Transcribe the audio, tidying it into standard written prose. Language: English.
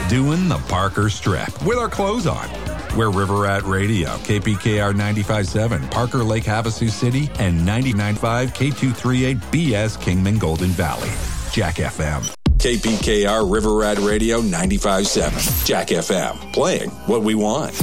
doing the Parker Strip with our clothes on. We're River Rat Radio, KPKR 95.7, Parker Lake Havasu City, and 99.5 K238 BS Kingman Golden Valley. Jack FM. KPKR River Rat Radio 95.7. Jack FM. Playing what we want.